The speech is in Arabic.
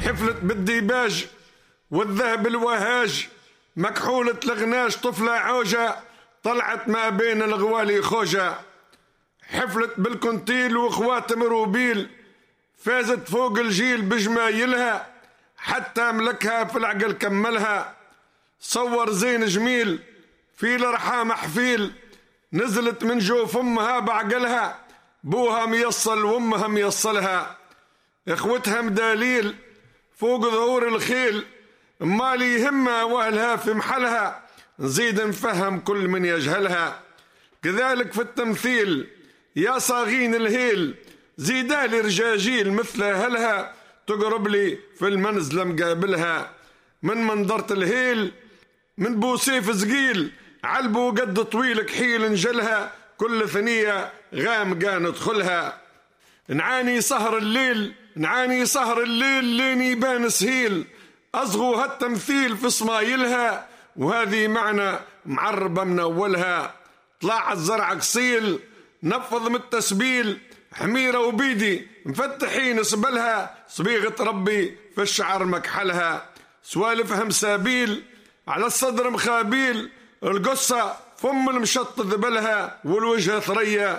حفلت بالديباج والذهب الوهاج، مكحولة الغناش طفلة عوجة طلعت ما بين الغوالي خوجة. حفلت بالكونتيل واخواتم روبيل، فازت فوق الجيل بجمايلها حتى ملكها في العقل كملها. صور زين جميل في الارحام حفيل، نزلت من جوف امها بعقلها، بوها ميصل وامها ميصلها. اخوتها مداليل فوق ظهور الخيل، مالي يهمها واهلها في محلها، نزيد نفهم كل من يجهلها. كذلك في التمثيل يا صاغين الهيل، زيدالي رجاجيل مثل اهلها، تقرب لي في المنزل مقابلها. من منظرة الهيل من بوسيف زقيل، علبو قد طويل كحيل نجلها، كل ثنية غامقة ندخلها. نعاني سهر الليل نعاني سهر الليل لين يبان سهيل، أصغو هالتمثيل في صمايلها، وهذه معنى معربة من أولها. طلع الزرع قصيل نفض من التسبيل، حميرة وبيدي مفتحين سبلها، صبيغة ربي في الشعر مكحلها. سوالفها مسابيل على الصدر مخابيل، القصة فم المشط ذبلها، والوجه ثريا